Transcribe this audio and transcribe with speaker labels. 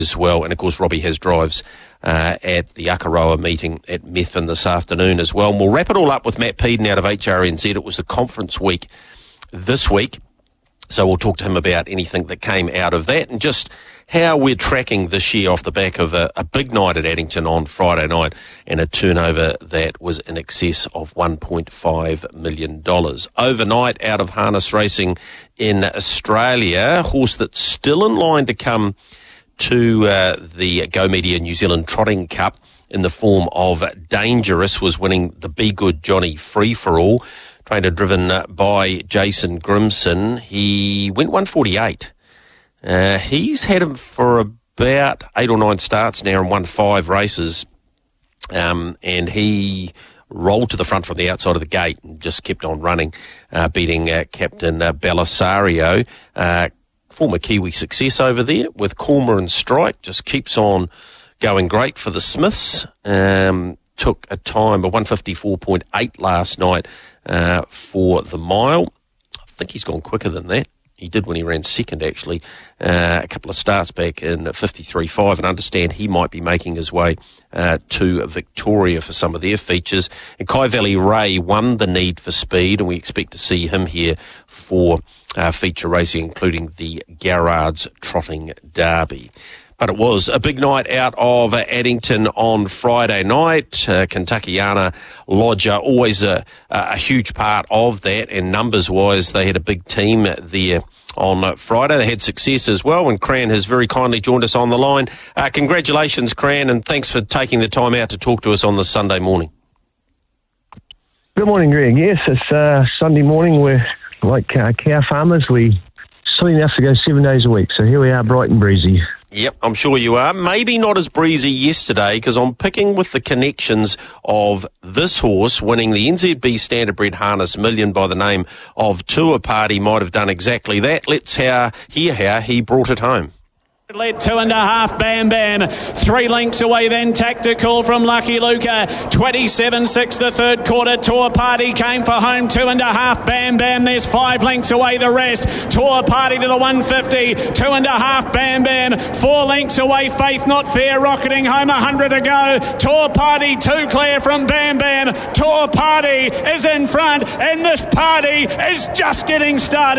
Speaker 1: as well. And of course, Robbie has drives at the Akaroa meeting at Methven this afternoon as well. And we'll wrap it all up with Matt Peden out of HRNZ. It was the conference week this week, so we'll talk to him about anything that came out of that and just how we're tracking this year off the back of a big night at Addington on Friday night and a turnover that was in excess of $1.5 million. Overnight, out of harness racing in Australia, a horse that's still in line to come to the Go Media New Zealand Trotting Cup in the form of Dangerous was winning the Be Good Johnny Free For All, trained and driven by Jason Grimson. He went 148. He's had him for about 8 or 9 starts now and won 5 races. And he rolled to the front from the outside of the gate and just kept on running, beating Captain Belisario. Former Kiwi success over there with Cormoran Strike. Just keeps on going great for the Smiths. Took a time of 154.8 last night for the mile. I think he's gone quicker than that. He did when he ran second, actually, a couple of starts back in 53.5, and understand he might be making his way to Victoria for some of their features. And Kai Valley Ray won the Need for Speed, and we expect to see him here for feature racing, including the Garrards Trotting Derby. But it was a big night out of Addington on Friday night. Kentuckiana Lodger, always a huge part of that, and numbers-wise, they had a big team there on Friday. They had success as well, and Cran has very kindly joined us on the line. Congratulations, Cran, and thanks for taking the time out to talk to us on this Sunday morning.
Speaker 2: Good morning, Greg. Yes, it's Sunday morning. We're like cow farmers. We still have to go 7 days a week, so here we are, bright and breezy.
Speaker 1: Yep, I'm sure you are. Maybe not as breezy yesterday, because I'm picking with the connections of this horse winning the NZB Standardbred Harness Million by the name of Tour Party. Might have done exactly that. Let's hear how he brought it home.
Speaker 3: Led 2.5 Bam Bam, 3 lengths away then Tactical from Lucky Luca, 27.6 the third quarter. Tour Party came for home, 2.5 Bam Bam, there's 5 lengths away the rest. Tour Party to the 150, 2.5 Bam Bam, 4 lengths away Faith Not Fair, rocketing home, 100 to go. Tour Party 2 clear from Bam Bam. Tour Party is in front, and this party is just getting started.